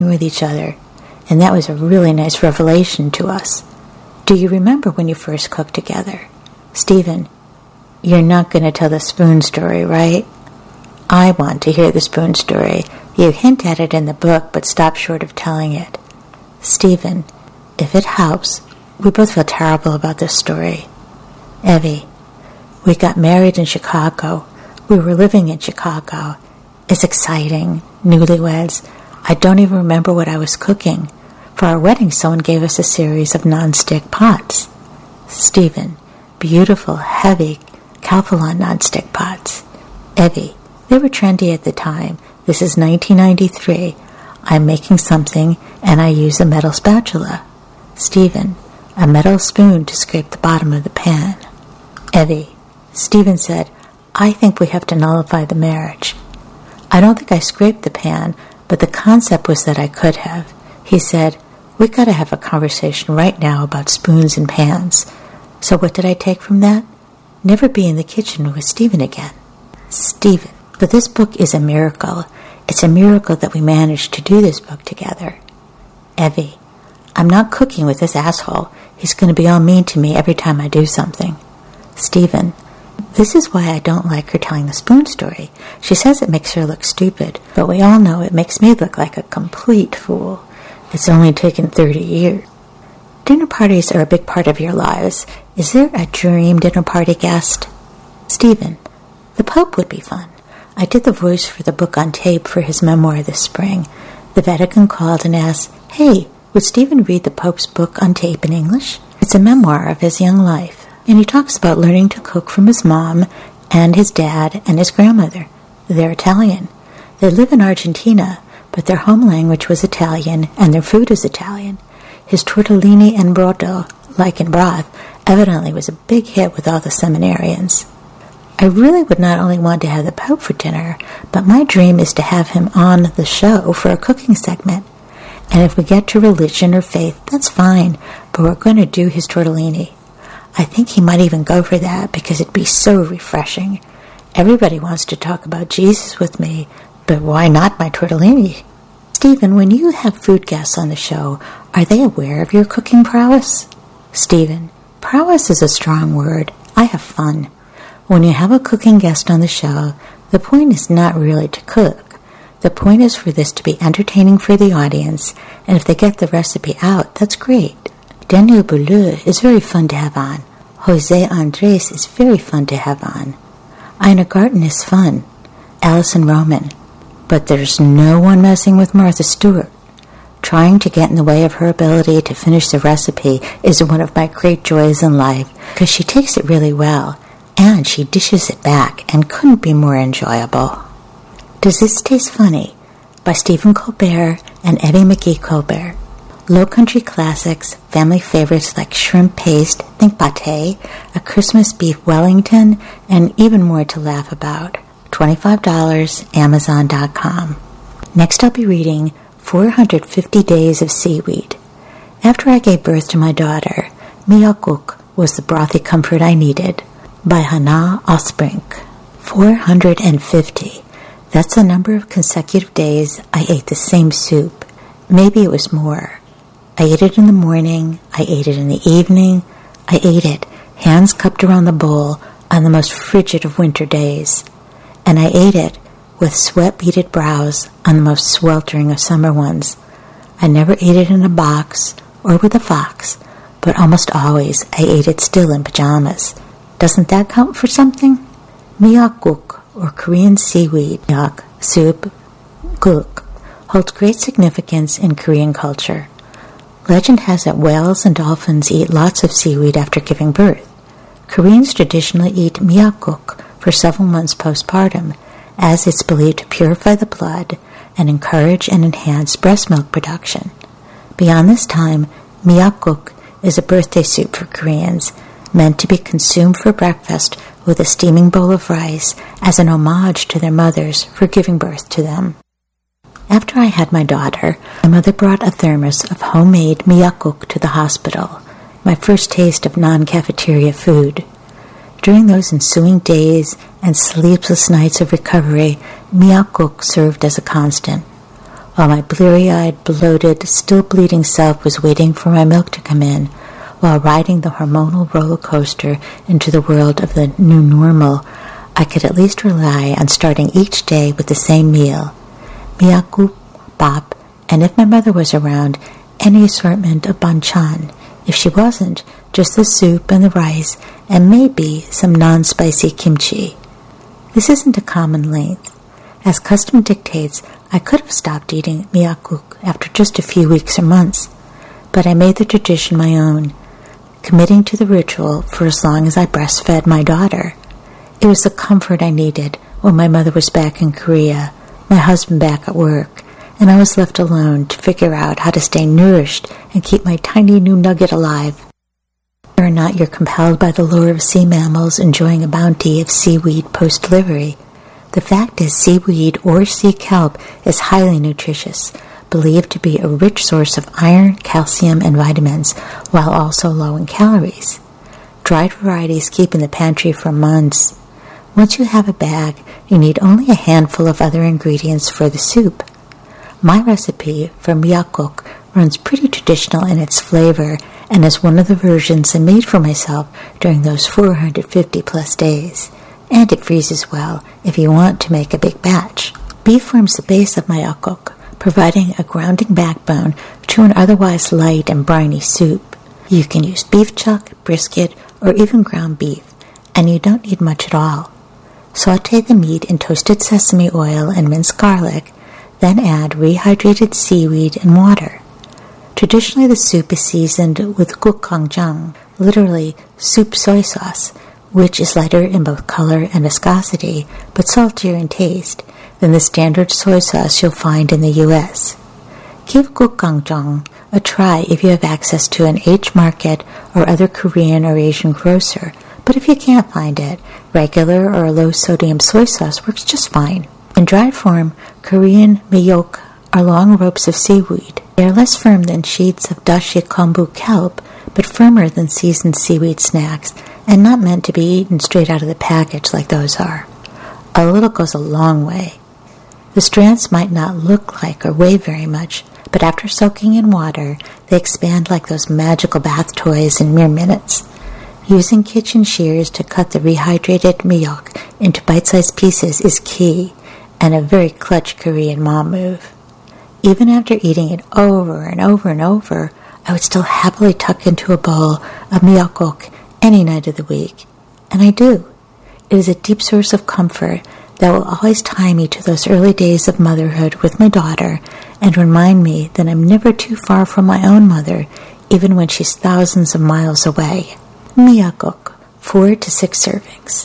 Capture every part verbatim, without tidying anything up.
with each other, and that was a really nice revelation to us. Do you remember when you first cooked together? Stephen, you're not going to tell the spoon story, right? I want to hear the spoon story. You hint at it in the book, but stop short of telling it. Stephen, if it helps, we both feel terrible about this story. Evie, we got married in Chicago. We were living in Chicago. It's exciting. Newlyweds. I don't even remember what I was cooking. For our wedding, someone gave us a series of non-stick pots. Stephen, beautiful, heavy, Calphalon non-stick pots. Evie, they were trendy at the time. This is nineteen ninety-three. I'm making something, and I use a metal spatula. Stephen, a metal spoon to scrape the bottom of the pan. Evie, Stephen said, I think we have to nullify the marriage. I don't think I scraped the pan, but the concept was that I could have. He said, we got to have a conversation right now about spoons and pans. So what did I take from that? Never be in the kitchen with Stephen again. Stephen, but this book is a miracle. It's a miracle that we managed to do this book together. Evie, I'm not cooking with this asshole. He's going to be all mean to me every time I do something. Stephen, this is why I don't like her telling the spoon story. She says it makes her look stupid, but we all know it makes me look like a complete fool. It's only taken thirty years. Dinner parties are a big part of your lives. Is there a dream dinner party guest? Stephen, the Pope would be fun. I did the voice for the book on tape for his memoir this spring. The Vatican called and asked, hey, would Stephen read the Pope's book on tape in English? It's a memoir of his young life, and he talks about learning to cook from his mom and his dad and his grandmother. They're Italian. They live in Argentina, but their home language was Italian, and their food is Italian. His tortellini and brodo, like in broth, evidently was a big hit with all the seminarians. I really would not only want to have the Pope for dinner, but my dream is to have him on the show for a cooking segment. And if we get to religion or faith, that's fine, but we're going to do his tortellini. I think he might even go for that because it'd be so refreshing. Everybody wants to talk about Jesus with me, but why not my tortellini? Stephen, when you have food guests on the show, are they aware of your cooking prowess? Stephen, prowess is a strong word. I have fun. When you have a cooking guest on the show, the point is not really to cook. The point is for this to be entertaining for the audience, and if they get the recipe out, that's great. Daniel Boulud is very fun to have on. Jose Andres is very fun to have on. Ina Garten is fun. Alison Roman. But there's no one messing with Martha Stewart. Trying to get in the way of her ability to finish the recipe is one of my great joys in life, because she takes it really well, and she dishes it back and couldn't be more enjoyable. Does This Taste Funny? By Stephen Colbert and Evie McGee Colbert. Low country classics, family favorites like shrimp paste, think pâté, a Christmas beef Wellington, and even more to laugh about. twenty-five dollars, amazon dot com. Next I'll be reading four hundred fifty Days of Seaweed. After I gave birth to my daughter, Miyakuk was the brothy comfort I needed, by Hannah Osbrink. four hundred fifty. That's the number of consecutive days I ate the same soup. Maybe it was more. I ate it in the morning, I ate it in the evening, I ate it, hands cupped around the bowl, on the most frigid of winter days. And I ate it with sweat-beaded brows on the most sweltering of summer ones. I never ate it in a box or with a fox, but almost always I ate it still in pajamas. Doesn't that count for something? Miyakuk, or Korean seaweed yak soup, guk, holds great significance in Korean culture. Legend has it whales and dolphins eat lots of seaweed after giving birth. Koreans traditionally eat miyakuk for several months postpartum, as it's believed to purify the blood and encourage and enhance breast milk production. Beyond this time, miyakuk is a birthday soup for Koreans, meant to be consumed for breakfast with a steaming bowl of rice as an homage to their mothers for giving birth to them. After I had my daughter, my mother brought a thermos of homemade miyakuk to the hospital, my first taste of non-cafeteria food. During those ensuing days and sleepless nights of recovery, miyakuk served as a constant. while my bleary-eyed, bloated, still bleeding self was waiting for my milk to come in, while riding the hormonal roller coaster into the world of the new normal, I could at least rely on starting each day with the same meal, miakuk, bap, and if my mother was around, any assortment of banchan. If she wasn't, just the soup and the rice, and maybe some non-spicy kimchi. This isn't a common length. As custom dictates, I could have stopped eating miakuk after just a few weeks or months, but I made the tradition my own, committing to the ritual for as long as I breastfed my daughter. It was the comfort I needed when my mother was back in Korea, my husband back at work, and I was left alone to figure out how to stay nourished and keep my tiny new nugget alive. Whether or not you're compelled by the lure of sea mammals enjoying a bounty of seaweed post-delivery, the fact is seaweed or sea kelp is highly nutritious, believed to be a rich source of iron, calcium, and vitamins, while also low in calories. Dried varieties keep in the pantry for months. Once you have a bag, you need only a handful of other ingredients for the soup. My recipe for miakuk runs pretty traditional in its flavor and is one of the versions I made for myself during those four hundred fifty plus days. And it freezes well if you want to make a big batch. Beef forms the base of miakuk, providing a grounding backbone to an otherwise light and briny soup. You can use beef chuck, brisket, or even ground beef, and you don't need much at all. Sauté the meat in toasted sesame oil and minced garlic, then add rehydrated seaweed and water. Traditionally, the soup is seasoned with gukkangjang, literally soup soy sauce, which is lighter in both color and viscosity, but saltier in taste than the standard soy sauce you'll find in the U S. Give gukkangjang a try if you have access to an H Market or other Korean or Asian grocer, but if you can't find it, regular or low-sodium soy sauce works just fine. In dried form, Korean miyok are long ropes of seaweed. They are less firm than sheets of dashi kombu kelp, but firmer than seasoned seaweed snacks, and not meant to be eaten straight out of the package like those are. A little goes a long way. The strands might not look like or weigh very much, but after soaking in water, they expand like those magical bath toys in mere minutes. Using kitchen shears to cut the rehydrated miyok into bite-sized pieces is key, and a very clutch Korean mom move. Even after eating it over and over and over, I would still happily tuck into a bowl of miakuk any night of the week. And I do. It is a deep source of comfort that will always tie me to those early days of motherhood with my daughter and remind me that I'm never too far from my own mother, even when she's thousands of miles away. Miakuk, four to six servings.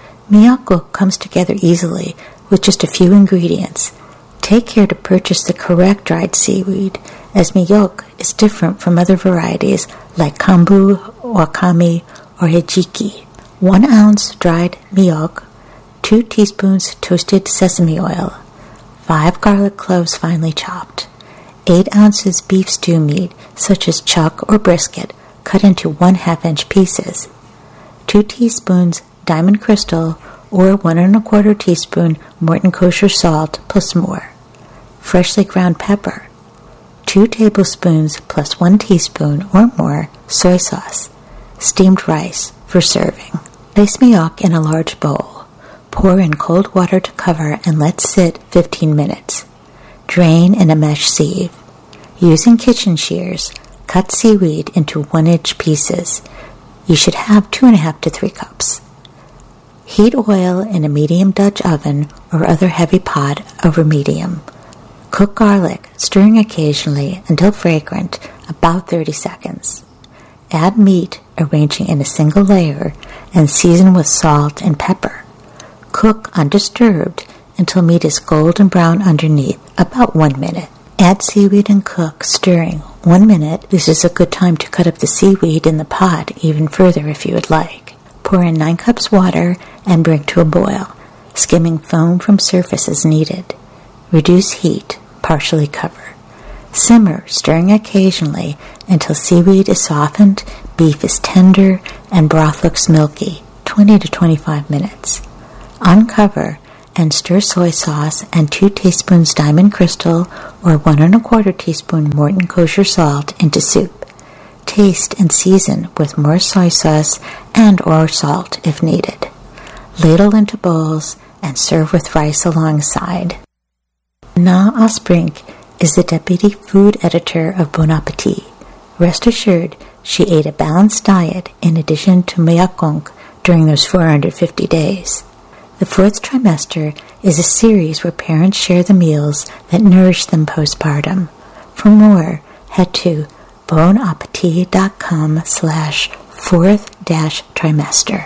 Miakuk comes together easily with just a few ingredients. Take care to purchase the correct dried seaweed, as miyok is different from other varieties like kombu, wakame, or hijiki. One ounce dried miyok, two teaspoons toasted sesame oil, five garlic cloves finely chopped, eight ounces beef stew meat, such as chuck or brisket, cut into one half inch pieces, two teaspoons diamond crystal or one and a quarter teaspoon Morton kosher salt plus more, freshly ground pepper, two tablespoons plus one teaspoon or more soy sauce, steamed rice for serving. Place miyok in a large bowl. Pour in cold water to cover and let sit fifteen minutes. Drain in a mesh sieve. Using kitchen shears, cut seaweed into one-inch pieces. You should have two and a half to three cups. Heat oil in a medium Dutch oven or other heavy pot over medium. Cook garlic, stirring occasionally until fragrant, about thirty seconds. Add meat, arranging in a single layer, and season with salt and pepper. Cook undisturbed until meat is golden brown underneath, about one minute. Add seaweed and cook, stirring, one minute. This is a good time to cut up the seaweed in the pot even further if you would like. Pour in nine cups water and bring to a boil, skimming foam from surface as needed. Reduce heat, partially cover. Simmer, stirring occasionally until seaweed is softened, beef is tender, and broth looks milky, twenty to twenty-five minutes. Uncover and stir soy sauce and two teaspoons Diamond Crystal or one and a quarter teaspoon Morton kosher salt into soup. Taste and season with more soy sauce and or salt if needed. Ladle into bowls and serve with rice alongside. Na Osbrink is the deputy food editor of Bon Appetit. Rest assured, she ate a balanced diet in addition to Myeokgong during those four hundred fifty days. The fourth trimester is a series where parents share the meals that nourish them postpartum. For more, head to bonappetit.com slash fourth dash trimester.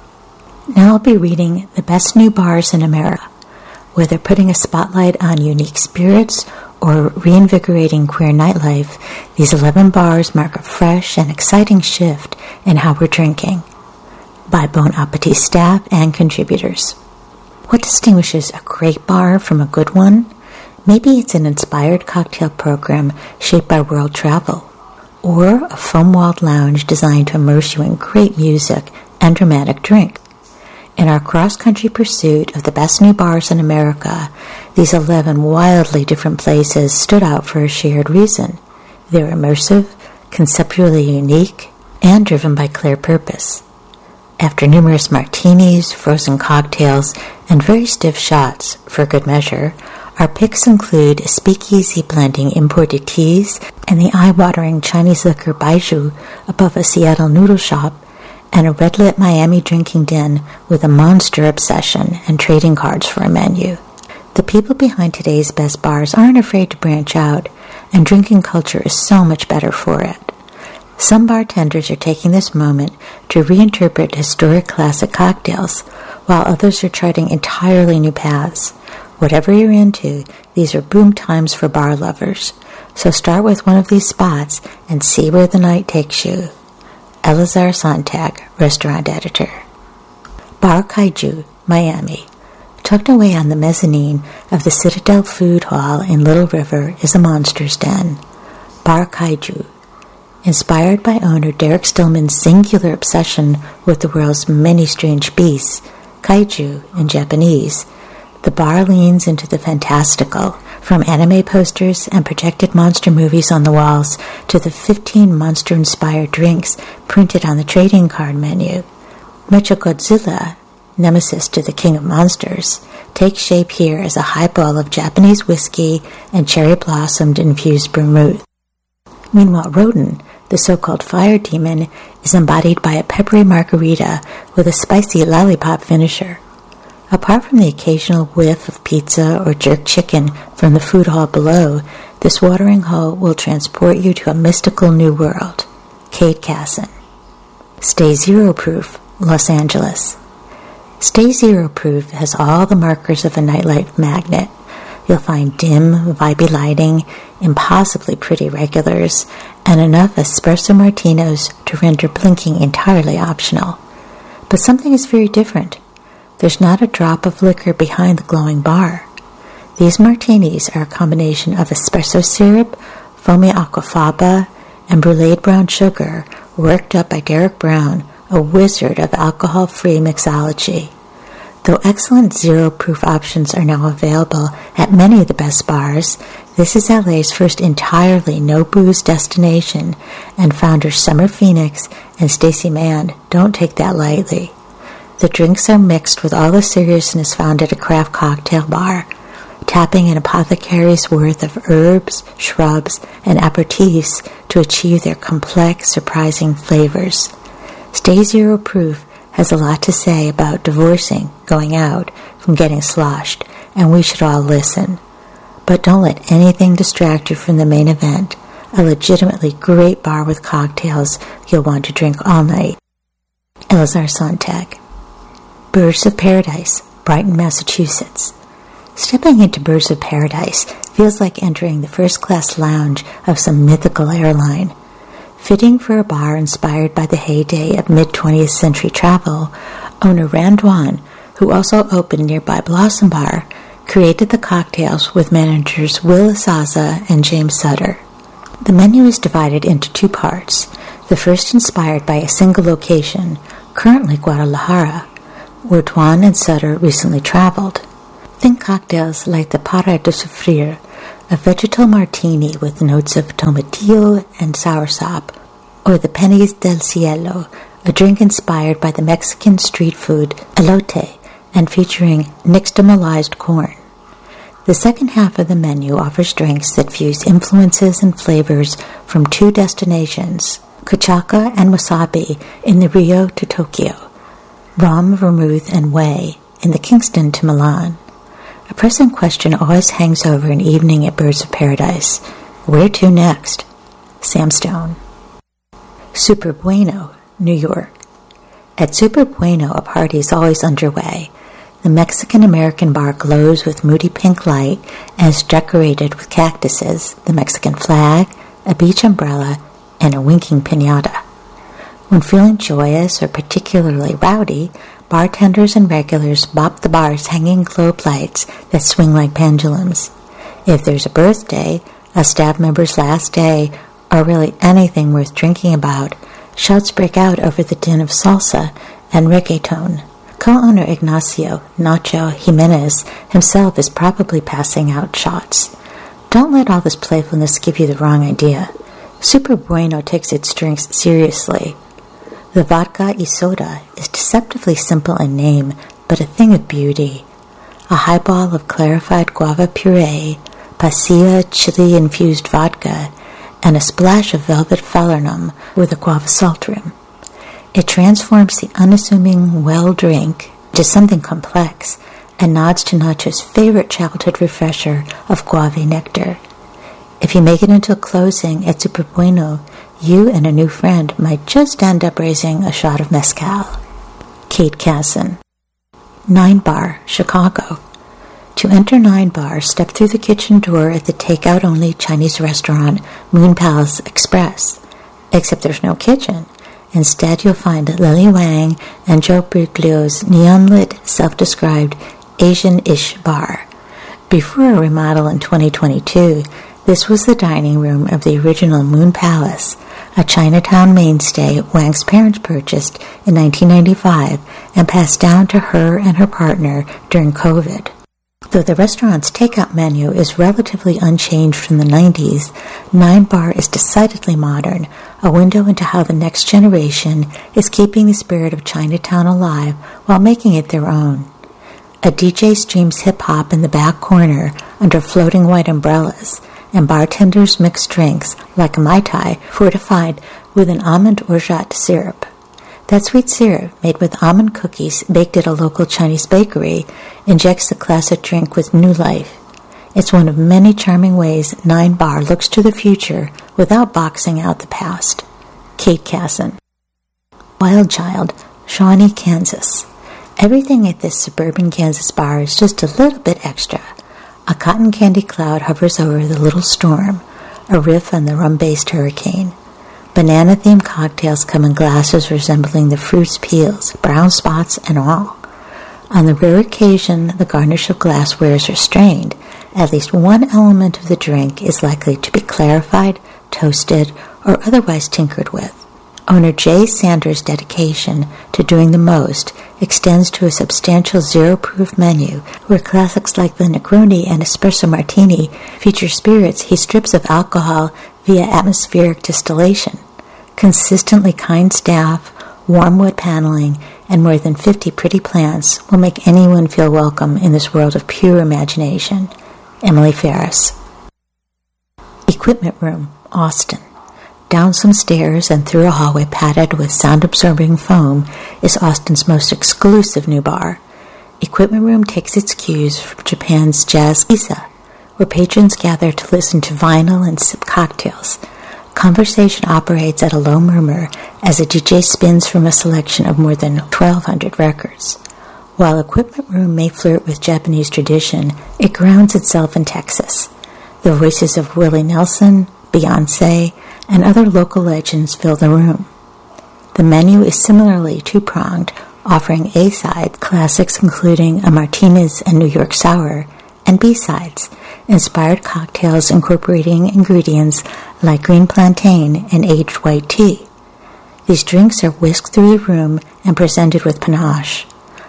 Now I'll be reading the best new bars in America. Whether putting a spotlight on unique spirits or reinvigorating queer nightlife, these eleven bars mark a fresh and exciting shift in how we're drinking. By Bon Appetit staff and contributors. What distinguishes a great bar from a good one? Maybe it's an inspired cocktail program shaped by world travel, or a foam-walled lounge designed to immerse you in great music and dramatic drinks. In our cross-country pursuit of the best new bars in America, these eleven wildly different places stood out for a shared reason. They're immersive, conceptually unique, and driven by clear purpose. After numerous martinis, frozen cocktails, and very stiff shots, for good measure, our picks include a speakeasy blending imported teas and the eye-watering Chinese liquor Baijiu above a Seattle noodle shop, and a red-lit Miami drinking den with a monster obsession and trading cards for a menu. The people behind today's best bars aren't afraid to branch out, and drinking culture is so much better for it. Some bartenders are taking this moment to reinterpret historic classic cocktails, while others are charting entirely new paths. Whatever you're into, these are boom times for bar lovers. So start with one of these spots and see where the night takes you. Elazar Sontag, restaurant editor. Bar Kaiju, Miami. Tucked away on the mezzanine of the Citadel Food Hall in Little River is a monster's den. Bar Kaiju. Inspired by owner Derek Stillman's singular obsession with the world's many strange beasts, kaiju in Japanese, the bar leans into the fantastical, from anime posters and projected monster movies on the walls to the fifteen monster-inspired drinks printed on the trading card menu. Mechagodzilla, nemesis to the king of monsters, takes shape here as a highball of Japanese whiskey and cherry-blossomed infused vermouth. Meanwhile, Rodin, the so-called fire demon, is embodied by a peppery margarita with a spicy lollipop finisher. Apart from the occasional whiff of pizza or jerk chicken from the food hall below, this watering hole will transport you to a mystical new world. Kate Casson. Stay Zero Proof, Los Angeles. Stay Zero Proof has all the markers of a nightlife magnet. You'll find dim, vibey lighting, impossibly pretty regulars, and enough espresso martinos to render blinking entirely optional. But something is very different. There's not a drop of liquor behind the glowing bar. These martinis are a combination of espresso syrup, foamy aquafaba, and bruleed brown sugar worked up by Derek Brown, a wizard of alcohol-free mixology. Though excellent zero-proof options are now available at many of the best bars, this is L A's first entirely no-booze destination, and founders Summer Phoenix and Stacey Mann don't take that lightly. The drinks are mixed with all the seriousness found at a craft cocktail bar, tapping an apothecary's worth of herbs, shrubs, and aperitifs to achieve their complex, surprising flavors. Stay Zero Proof has a lot to say about divorcing, going out, from getting sloshed, and we should all listen. But don't let anything distract you from the main event, a legitimately great bar with cocktails you'll want to drink all night. Elazar Sontag. Birds of Paradise, Brighton, Massachusetts. Stepping into Birds of Paradise feels like entering the first-class lounge of some mythical airline. Fitting for a bar inspired by the heyday of mid-twentieth century travel, owner Rand Dwan, who also opened nearby Blossom Bar, created the cocktails with managers Will Asaza and James Sutter. The menu is divided into two parts, the first inspired by a single location, currently Guadalajara, where Dwan and Sutter recently traveled. Think cocktails like the Para de Sufrir, a vegetal martini with notes of tomatillo and soursop, or the Pennies del Cielo, a drink inspired by the Mexican street food elote and featuring nixtamalized corn. The second half of the menu offers drinks that fuse influences and flavors from two destinations, Kuchaka and Wasabi in the Rio to Tokyo, Rum, Vermouth, and Whey in the Kingston to Milan. A pressing question always hangs over an evening at Birds of Paradise. Where to next? Sam Stone. Super Bueno, New York. At Super Bueno, a party is always underway. The Mexican-American bar glows with moody pink light and is decorated with cactuses, the Mexican flag, a beach umbrella, and a winking piñata. When feeling joyous or particularly rowdy, bartenders and regulars bop the bar's hanging globe lights that swing like pendulums. If there's a birthday, a staff member's last day, or really anything worth drinking about, shouts break out over the din of salsa and reggaeton. Co-owner Ignacio Nacho Jimenez himself is probably passing out shots. Don't let all this playfulness give you the wrong idea. Super Bueno takes its drinks seriously. The vodka y soda is deceptively simple in name, but a thing of beauty. A highball of clarified guava puree, pasilla chili-infused vodka, and a splash of velvet falernum with a guava salt rim. It transforms the unassuming well drink into something complex and nods to Nacho's favorite childhood refresher of guava nectar. If you make it into a closing at Super Bueno, you and a new friend might just end up raising a shot of mezcal. Kate Casson. Nine Bar, Chicago. To enter Nine Bar, step through the kitchen door at the takeout-only Chinese restaurant Moon Palace Express. Except there's no kitchen. Instead, you'll find Lily Wang and Joe Briglio's neon-lit, self-described Asian-ish bar. Before a remodel in twenty twenty-two, this was the dining room of the original Moon Palace, a Chinatown mainstay Wang's parents purchased in nineteen ninety-five and passed down to her and her partner during COVID. Though the restaurant's takeout menu is relatively unchanged from the nineties, Nine Bar is decidedly modern, a window into how the next generation is keeping the spirit of Chinatown alive while making it their own. A D J streams hip-hop in the back corner under floating white umbrellas, and bartenders mix drinks like a Mai Tai fortified with an almond orgeat syrup. That sweet syrup, made with almond cookies baked at a local Chinese bakery, injects the classic drink with new life. It's one of many charming ways Nine Bar looks to the future without boxing out the past. Kate Casson. Wild Child, Shawnee, Kansas. Everything at this suburban Kansas bar is just a little bit extra. A cotton candy cloud hovers over the little storm, a riff on the rum-based hurricane. Banana-themed cocktails come in glasses resembling the fruit's peels, brown spots and all. On the rare occasion the garnish of glassware is restrained, at least one element of the drink is likely to be clarified, toasted, or otherwise tinkered with. Owner Jay Sanders' dedication to doing the most extends to a substantial zero-proof menu where classics like the Negroni and Espresso Martini feature spirits he strips of alcohol via atmospheric distillation. Consistently kind staff, warm wood paneling, and more than fifty pretty plants will make anyone feel welcome in this world of pure imagination. Emily Ferris. Equipment Room, Austin. Down some stairs and through a hallway padded with sound-absorbing foam is Austin's most exclusive new bar. Equipment Room takes its cues from Japan's Jazz Giza, where patrons gather to listen to vinyl and sip cocktails. Conversation operates at a low murmur as a D J spins from a selection of more than twelve hundred records. While Equipment Room may flirt with Japanese tradition, it grounds itself in Texas. The voices of Willie Nelson, Beyoncé, and other local legends fill the room. The menu is similarly two-pronged, offering A-side classics including a Martinez and New York Sour, and B-sides, inspired cocktails incorporating ingredients like green plantain and aged white tea. These drinks are whisked through the room and presented with panache.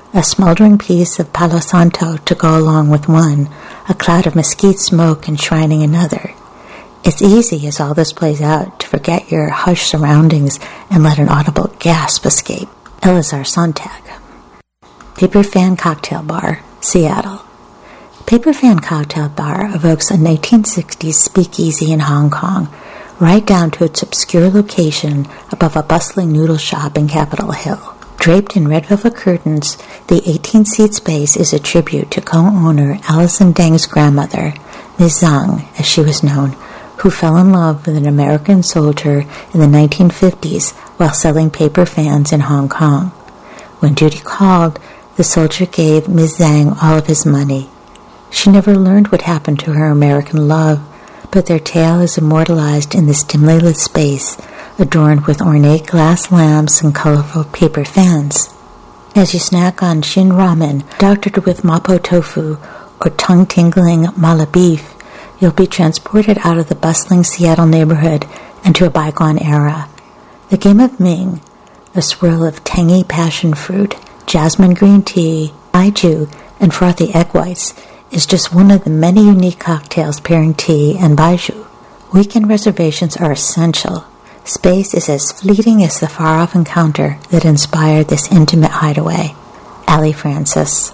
a smoldering piece of Palo Santo to go along with one, a cloud of mesquite smoke enshrining another. It's easy, as all this plays out, to forget your hushed surroundings and let an audible gasp escape. Elazar Sontag. Paper Fan Cocktail Bar, Seattle. Paper Fan Cocktail Bar evokes a nineteen sixties speakeasy in Hong Kong, right down to its obscure location above a bustling noodle shop in Capitol Hill. Draped in red velvet curtains, the eighteen-seat space is a tribute to co-owner Alison Deng's grandmother, Miz Zhang, as she was known, who fell in love with an American soldier in the nineteen fifties while selling paper fans in Hong Kong. When duty called, the soldier gave Miz Zhang all of his money. She never learned what happened to her American love, but their tale is immortalized in this dimly lit space, adorned with ornate glass lamps and colorful paper fans. As you snack on shin ramen, doctored with mapo tofu, or tongue-tingling mala beef, you'll be transported out of the bustling Seattle neighborhood into a bygone era. The game of Ming, a swirl of tangy passion fruit, jasmine green tea, baijiu, and frothy egg whites, is just one of the many unique cocktails pairing tea and baijiu. Weekend reservations are essential. Space is as fleeting as the far-off encounter that inspired this intimate hideaway. Allie Francis.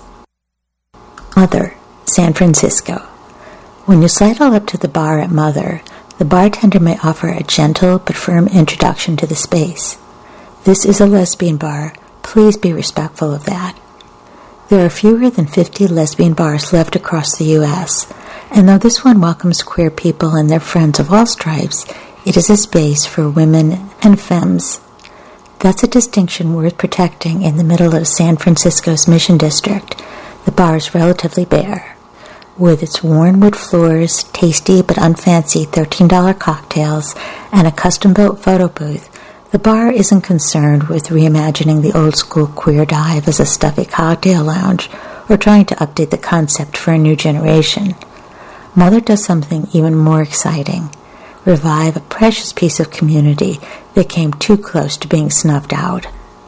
Mother, San Francisco. When you sidle up to the bar at Mother, the bartender may offer a gentle but firm introduction to the space. This is a lesbian bar. Please be respectful of that. There are fewer than fifty lesbian bars left across the U S, and though this one welcomes queer people and their friends of all stripes, it is a space for women and femmes. That's a distinction worth protecting in the middle of San Francisco's Mission District. The bar is relatively bare. With its worn wood floors, tasty but unfancy thirteen dollar cocktails, and a custom-built photo booth, the bar isn't concerned with reimagining the old-school queer dive as a stuffy cocktail lounge or trying to update the concept for a new generation. Mother does something even more exciting. Revive a precious piece of community that came too close to being snuffed out.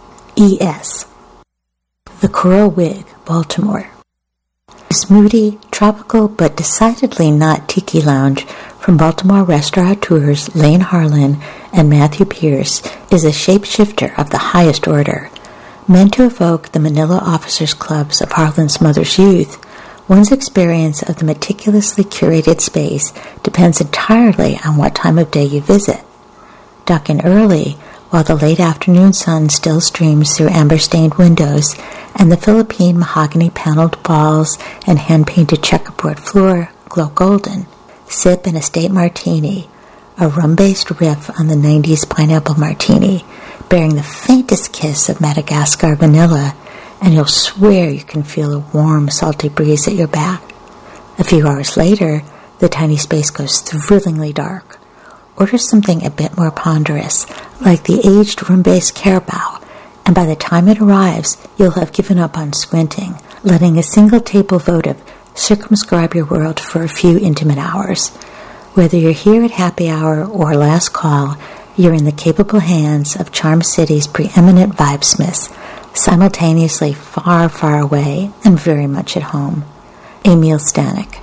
E S. The Coral Wig, Baltimore. This moody, tropical, but decidedly not tiki lounge from Baltimore restaurateurs Lane Harlan and Matthew Pierce is a shapeshifter of the highest order. Meant to evoke the Manila Officers Clubs of Harlan's mother's youth, one's experience of the meticulously curated space depends entirely on what time of day you visit. Duck in early, while the late afternoon sun still streams through amber-stained windows and the Philippine mahogany-paneled walls and hand-painted checkerboard floor glow golden. Sip an estate martini, a rum-based riff on the nineties pineapple martini, bearing the faintest kiss of Madagascar vanilla, and you'll swear you can feel a warm, salty breeze at your back. A few hours later, the tiny space goes thrillingly dark. Order something a bit more ponderous, like the aged rum-based Carabao, and by the time it arrives, you'll have given up on squinting, letting a single table votive circumscribe your world for a few intimate hours. Whether you're here at happy hour or last call, you're in the capable hands of Charm City's preeminent vibesmiths, simultaneously far, far away and very much at home. Emil Stanek.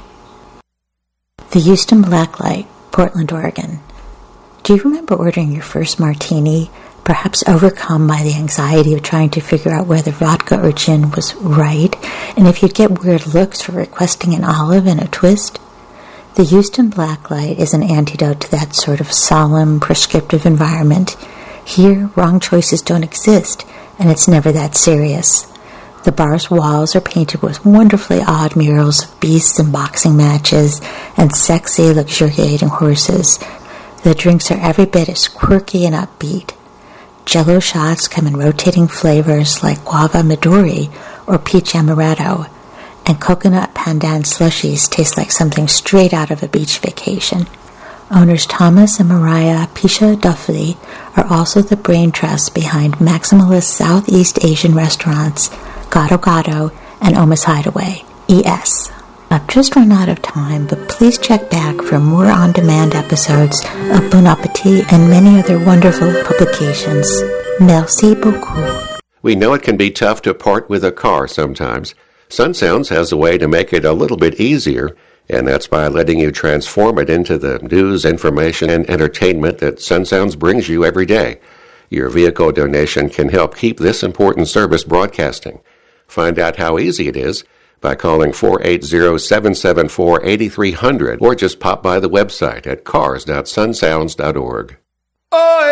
The Houston Blacklight, Portland, Oregon. Do you remember ordering your first martini, perhaps overcome by the anxiety of trying to figure out whether vodka or gin was right, and if you'd get weird looks for requesting an olive and a twist? The Houston Blacklight is an antidote to that sort of solemn, prescriptive environment. Here, wrong choices don't exist, and it's never that serious. The bar's walls are painted with wonderfully odd murals of beasts and boxing matches and sexy, luxuriating horses. The drinks are every bit as quirky and upbeat. Jello shots come in rotating flavors like guava midori or peach amaretto, and coconut pandan slushies taste like something straight out of a beach vacation. Owners Thomas and Mariah Pisha Duffley are also the brain trust behind maximalist Southeast Asian restaurants Gado Gado and Oma's Hideaway, E S. I've just run out of time, but please check back for more on-demand episodes of Bon Appetit and many other wonderful publications. Merci beaucoup. We know it can be tough to part with a car sometimes. SunSounds has a way to make it a little bit easier, and that's by letting you transform it into the news, information, and entertainment that SunSounds brings you every day. Your vehicle donation can help keep this important service broadcasting. Find out how easy it is by calling four eight zero, seven seven four, eight three zero zero or just pop by the website at cars dot sunsounds dot org.